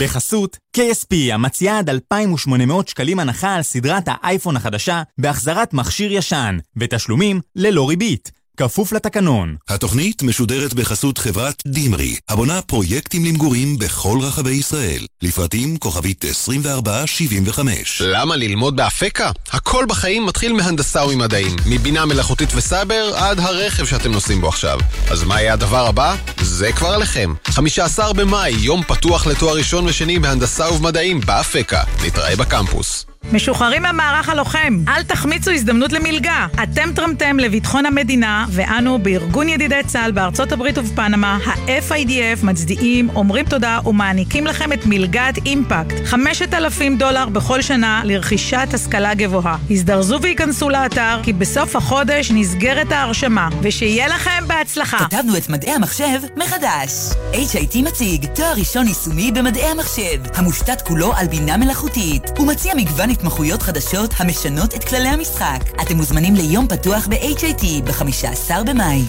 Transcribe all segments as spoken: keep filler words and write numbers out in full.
בחסות, קיי אס פי המציעה עד אלפיים ושמונה מאות שקלים הנחה על סדרת האייפון החדשה בהחזרת מכשיר ישן, ותשלומים ללא ריבית. כפוף לתקנון. התוכנית משודרת בחסות חברת דימרי, הבונה פרויקטים למגורים בכל רחבי ישראל. לפרטים כוכבית עשרים וארבע שבעים וחמש. למה ללמוד באפקה? הכל בחיים מתחיל מהנדסה וממדעים. מבינה מלאכותית וסייבר עד הרכב שאתם נוסעים בו עכשיו. אז מה יהיה הדבר הבא? זה כבר עליכם. חמישה עשר במאי, יום פתוח לתואר ראשון ושני בהנדסה ובמדעים באפקה. נתראה בקמפוס. משוחררים מהמערך הלוחם, אל תחמיצו הזדמנות למלגה. אתם תרמתם לביטחון המדינה, ואנו בארגון ידידי צה"ל בארצות הברית ובפנמה, ה-אף איי די אף, מצדיעים, אומרים תודה ומעניקים לכם את מלגת אימפקט, חמשת אלפים דולר בכל שנה לרכישת השכלה גבוהה. הזדרזו וייכנסו לאתר, כי בסוף החודש נסגרת ההרשמה, ושיהיה לכם בהצלחה. כתבנו את מדעי המחשב מחדש. אייץ' איי טי מציג תואר ראשון יישומי במדעי המחשב, המושתת כולו על בינה מלאכותית. הוא מציע מגוון התמחויות חדשות המשנות את כללי המשחק. אתם מוזמנים ליום פתוח ב-אייץ' איי טי ב-חמישה עשר במאי.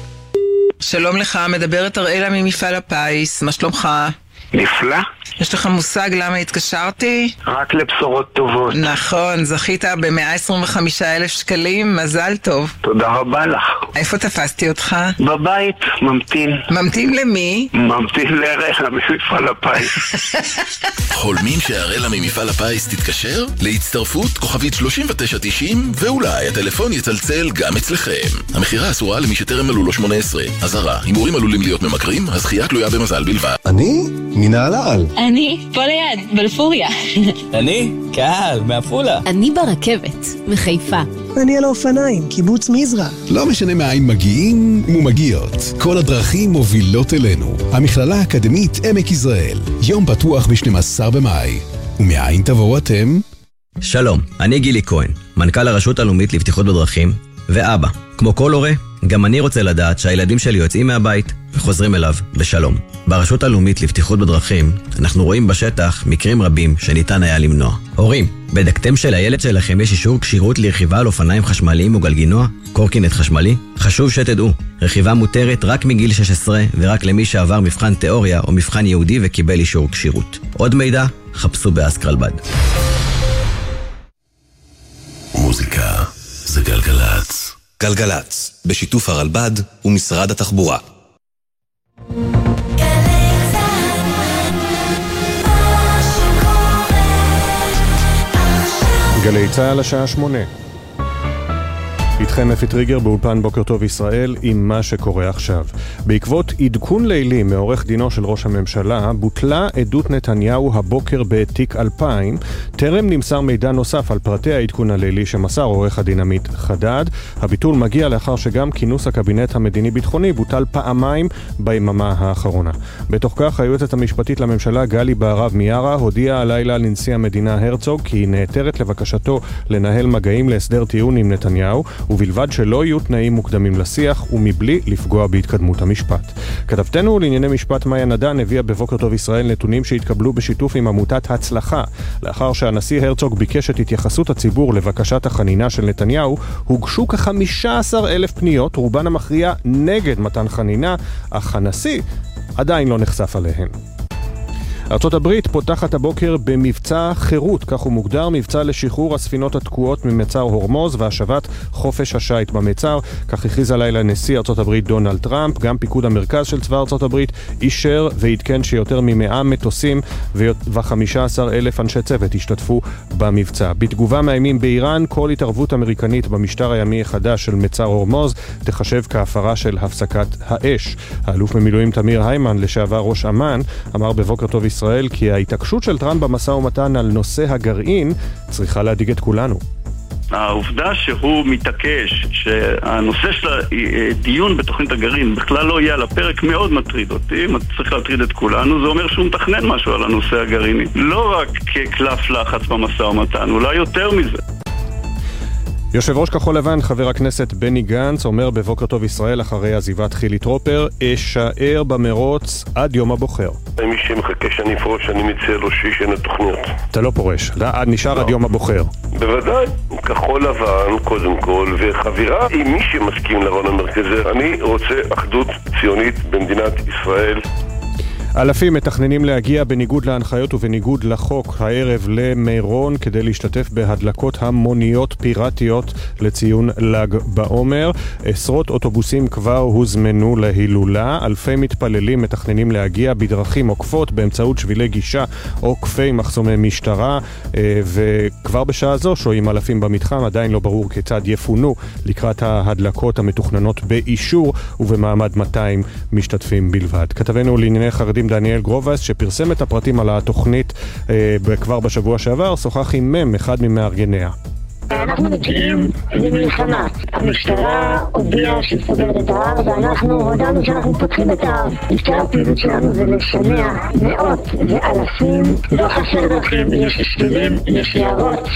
שלום לך, מדברת אראלה ממפעל הפיס, מה שלומך? נפלא. יש לך מושג למה התקשרתי? רק לבשורות טובות. נכון, זכית ב-מאה עשרים וחמישה אלף שקלים, מזל טוב. תודה רבה לך. איפה תפסתי אותך? בבית, ממתין. ממתין למי? ממתין לאראלה ממפעל הפיס. חולמים שאראלה ממפעל הפיס תתקשר? להצטרפות כוכבית שלושים ותשע תשעים, ואולי הטלפון יצלצל גם אצלכם. המחירה אסורה למי שטרם מלאו לו שמונה עשרה. אזהרה, הימורים עלולים להיות ממכרים, הזכייה תלויה במזל בלבד. אני? מנהלל. אני פה ליד, בלפוריה. אני? קהל, מעפולה. אני ברכבת, מחיפה. אני על האופניים, קיבוץ מזרע. לא משנה מאין מגיעים ומגיעות, כל הדרכים מובילות אלינו. המכללה האקדמית עמק יזרעאל, יום פתוח ב-שנים עשר במאי. ומאין תבואו אתם? שלום, אני גילי כהן, מנכ"ל הרשות הלאומית לבטיחות בדרכים, ואבא. כמו כל הורה, גם אני רוצה לדעת שהילדים שלי יוצאים מהבית וחוזרים אליו בשלום. ברשות הלאומית לבטיחות בדרכים, אנחנו רואים בשטח מקרים רבים שניתן היה למנוע. הורים, בדקתם שלילד שלכם יש אישור כשירות לרכיבה על אופניים חשמליים או גלגינוע? קורקינט חשמלי? חשוב שתדעו, רכיבה מותרת רק מגיל שש עשרה ורק למי שעבר מבחן תיאוריה או מבחן יהודי וקיבל אישור כשירות. עוד מידע, חפשו באסקרלבד. מוזיקה זה גלגלץ. גלגלץ, בשיתוף הרלב"ד ומשרד התחבורה. גלי צהל השעה שמונה. איתכם אפי טריגר באולפן בוקר טוב ישראל עם מה שקורה עכשיו. בעקבות עדכון לילי מעורך דינו של ראש הממשלה, בוטלה עדות נתניהו הבוקר בתיק אלפיים. טרם נמסר מידע נוסף על פרטי העדכון הלילי שמסר עורך הדין עמית חדד. הביטול מגיע לאחר שגם כינוס הקבינט המדיני-ביטחוני בוטל פעמיים ביממה האחרונה. בתוך כך, היועצת המשפטית לממשלה גלי בהרב מיארה הודיעה הלילה לנשיא המדינה הרצוג כי היא נעתרת לבקשתו לנהל מגעים להסדר טיעון עם נתניהו, ובלבד שלא יהיו תנאים מוקדמים לשיח ומבלי לפגוע בהתקדמות המשפט. כתבתנו לענייני משפט מאיה נדן הביאה בבוקר טוב ישראל נתונים שהתקבלו בשיתוף עם עמותת הצלחה. לאחר שהנשיא הרצוג ביקש את התייחסות הציבור לבקשת החנינה של נתניהו, הוגשו כ-חמישה עשר אלף פניות, רובן המכריע נגד מתן חנינה, אך הנשיא עדיין לא נחשף עליהן. ארצות הברית פותחת הבוקר במבצע חירות, כך הוא מוגדר, מבצע לשחרור הספינות התקועות ממצר הורמוז והשבת חופש השייט במצר. כך הכריז הלילה נשיא ארצות הברית דונלד טראמפ. גם פיקוד המרכז של צבא ארצות הברית אישר ועדכן שיותר ממאה מטוסים ו-חמישה עשר אלף אנשי צוות השתתפו במבצע. בתגובה מאיימים באיראן, כל התערבות אמריקנית במשטר הימי החדש של מצר הורמוז תחשב כהפרה של הפסקת האש. האלוף במילואים תמיר היימן, לשעבר ראש אמ"ן, אמר בבוקר טוב ישראל כי ההתעקשות של טראמפ במשא ומתן על נושא הגרעין צריכה להדאיג את כולנו. העובדה שהוא מתעקש שהנושא של הדיון בתוכנית הגרעין בכלל לא יהיה על הפרק מאוד מטריד אותי, צריך להטריד את כולנו. זה אומר שהוא מתכנן משהו על הנושא הגרעיני, לא רק כקלף לחץ במשא ומתן, אולי יותר מזה. יושב ראש כחול לבן, חבר הכנסת בני גנץ, אומר בבוקר טוב ישראל אחרי עזיבת חילי טרופר, אשאר במרוץ עד יום הבוחר. מי שמחכה שאני אפרוש, אני מציע לו שישן התוכניות. אתה לא פורש, נשאר עד יום הבוחר. בוודאי, כחול לבן קודם כל, וחבירה עם מי שמסכים לרעיון המרכזי. אני רוצה אחדות ציונית במדינת ישראל. אלפים מתכננים להגיע בניגוד להנחיות ובניגוד לחוק הערב למירון כדי להשתתף בהדלקות המוניות פיראטיות לציון ל"ג בעומר. עשרות אוטובוסים כבר הוזמנו להילולה. אלפי מתפללים מתכננים להגיע בדרכים עוקפות באמצעות שבילי גישה או קפי מחסומי משטרה, וכבר בשעה זו שוהים אלפים במתחם. עדיין לא ברור כיצד יפונו לקראת ההדלקות המתוכננות באישור ובמעמד מאתיים משתתפים בלבד. כתבנו לענייני חרדים דניאל גרובס, שפרסם את הפרטים על התוכנית אה, כבר בשבוע שעבר, שוחח עם מם, אחד ממארגניה. אנחנו מגיעים למלחמה. המשטרה הודיעה שהיא סוגרת את ההר, ואנחנו הודענו שאנחנו פותחים את ההר. עיקר הפעילות שלנו זה לשנע מאות ואלפים, לא חסר דרכים, יש שבילים, יש יערות.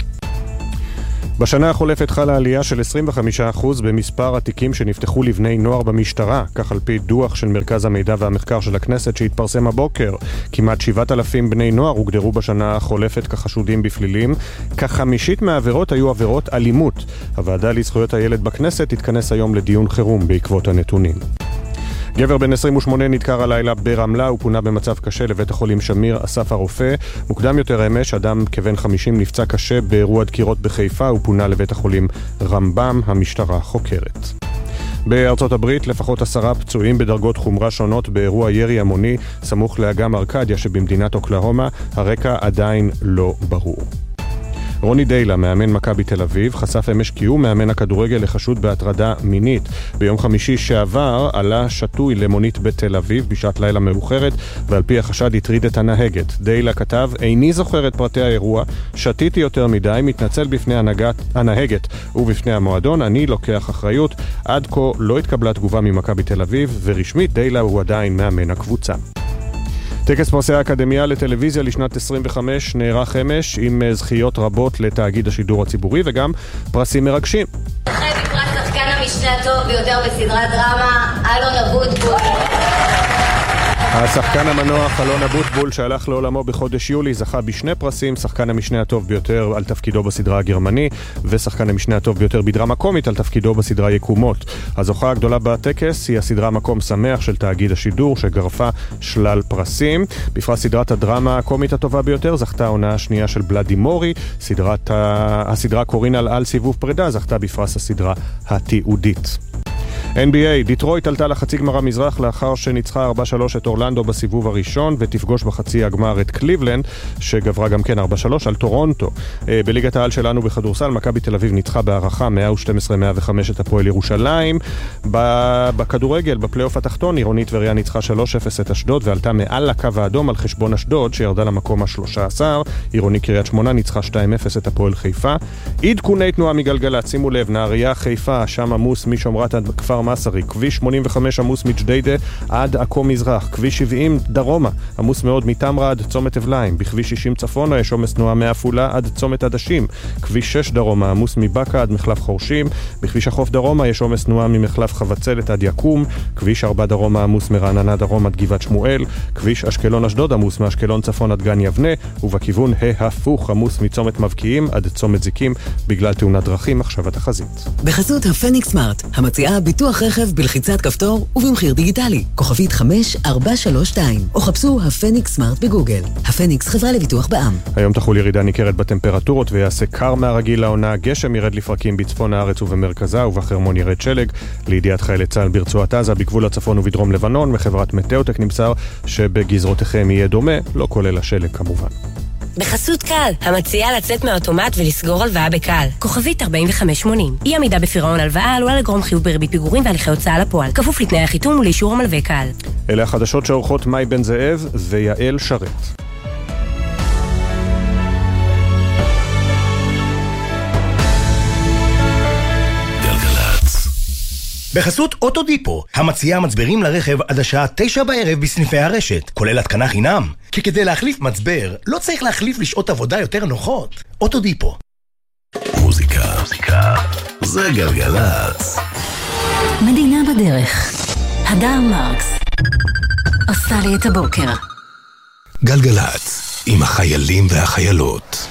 בשנה החולפת חלה עלייה של עשרים וחמישה אחוז במספר התיקים שנפתחו לבני נוער במשטרה, כך על פי דוח של מרכז המידע והמחקר של הכנסת שהתפרסם הבוקר. כמעט שבעת אלפים בני נוער הוגדרו בשנה החולפת כחשודים בפלילים. כחמישית מהעבירות היו עבירות אלימות. הוועדה לזכויות הילד בכנסת התכנס היום לדיון חירום בעקבות הנתונים. גבר בן עשרים ושמונה נדקר הלילה ברמלה, הוא פונה במצב קשה לבית החולים שמיר אסף הרופא. מוקדם יותר אמש, אדם כבן חמישים נפצע קשה באירוע דקירות בחיפה, הוא פונה לבית החולים רמב"ם, המשטרה חוקרת. בארצות הברית לפחות עשרה פצועים בדרגות חומרה שונות באירוע ירי המוני סמוך לאגם ארקדיה שבמדינת אוקלהומה, הרקע עדיין לא ברור. רוני דיילה, מאמן מכבי תל אביב, חשף אמש כי הוא מאמן הכדורגל לחשוד בהטרדה מינית. ביום חמישי שעבר עלה שטוי למונית בתל אביב בשעת לילה מאוחרת, ועל פי החשד הטריד את הנהגת. דיילה כתב, איני זוכר את פרטי האירוע, שתיתי יותר מדי, מתנצל בפני הנהגת, הנהגת ובפני המועדון, אני לוקח אחריות. עד כה לא התקבלה תגובה ממכבי תל אביב, ורשמית דיילה הוא עדיין מאמן הקבוצה. טקס פרסי האקדמיה לטלוויזיה לשנת עשרים וחמש נערך אמש עם זכיות רבות לתאגיד השידור הציבורי וגם פרסים מרגשים. זוכה בפרס שחקן המשנה הטוב ביותר בסדרת דרמה, אלון אבוטבול. השחקן המנוח אלון אבוטבול שהלך לעולמו בחודש יולי זכה בשני פרסים, שחקן המשנה הטוב ביותר על תפקידו בסדרה הגרמני ושחקן המשנה הטוב ביותר בדרמה קומית על תפקידו בסדרה יקומות. הזוכה הגדולה בטקס היא הסדרה מקום שמח של תאגיד השידור שגרפה שלל פרסים. בפרס סדרת הדרמה הקומית הטובה ביותר זכתה העונה השנייה של בלאדי מורי. סדרת ה... הסדרה קורין על על סיבוב פרידה זכתה בפרס הסדרה התיעודית. אן בי איי, דיטרויט עלתה לחצי גמר המזרח לאחר שניצחה ארבע שלוש את אורלנדו בסיבוב הראשון ותפגוש בחצי הגמר את קליבלנד שגברה גם כן ארבע שלוש על טורונטו. בליגת העל שלנו בכדורסל מכבי תל אביב ניצחה בהערכה מאה ושתים עשרה מאה וחמש את הפועל ירושלים. בכדורגל בפלייאוף התחתון עירונית טבריה ניצחה שלוש אפס את אשדוד ועלתה מעל לקו האדום על חשבון אשדוד שירדה למקום ה-שלוש עשרה. עירוני קריית שמונה ניצחה שתיים אפס את הפועל חיפה. עדכוני תנועה מגלגלת, שימו לב, נהריה חיפה שם עמוס משומרת עד כפר מסרי, כביש שמונים וחמש עמוס מג'דיידה עד עכו מזרח, כביש שבעים דרומה עמוס מאוד מתמרה עד צומת אבליים, בכביש שישים צפונה יש עומס תנועה מעפולה עד צומת עדשים, כביש שש דרומה עמוס מבקה עד מחלף חורשים, בכביש החוף דרומה יש עומס תנועה ממחלף חבצלת עד יקום, כביש ארבע דרומה עמוס מרעננה דרום עד גבעת שמואל, כביש אשקלון אשדוד עמוס מאשקלון צפון עד גן יבנה, ובכיוון ההפוך עמוס מצומת מבקיעים עד צומת זיקים בגלל תאונת דרכים. עכשיו התחזית. בחסות הפניקס סמארט, המציעה ביטוח רכב בלחיצת כפתור ובמחיר דיגיטלי. כוכבית חמש ארבע שלוש שתיים, או חפשו הפניקס סמארט בגוגל. הפניקס חברה לביטוח בע"מ. היום תחול ירידה ניכרת בטמפרטורות ויעשה קר מהרגיל לעונה. גשם ירד לפרקים בצפון הארץ ובמרכזה, ובחרמון ירד שלג. לידיעת חיילי צה"ל ברצועת עזה, בגבול הצפון ובדרום לבנון, מחברת מטאוטק נמסר שבגזרותיכם יהיה דומה, לא כולל השלג כמובן. בחסות קל, המציעה לצאת מהאוטומט ולסגור הלוואה בקל. כוכבית ארבעים וחמש שמונים. אי עמידה בפירעון הלוואה עלולה לגרום חיוב בריבית פיגורים והליכי הוצאה לפועל. כפוף לתנאי החיתום ולאישור המלווה קל. אלה החדשות שעורכות מאי בן זאב ויעל שרת. בחסות אוטודיפו, המציעה מצברים לרכב עד השעה תשע בערב בסניפי הרשת, כולל התקנה חינם. כי כדי להחליף מצבר, לא צריך להחליף לשעות עבודה יותר נוחות. אוטודיפו. מוזיקה, מוזיקה, זה גלגלצ. מדינה בדרך. הדר מרקס. עושה לי את הבוקר. גלגלצ, עם החיילים והחיילות.